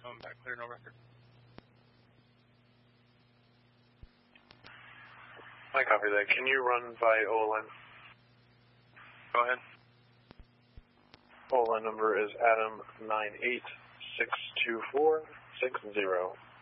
Coming back clear, no record. I copy that. Can you run by OLN? Go ahead. OLN number is Adam 9862460.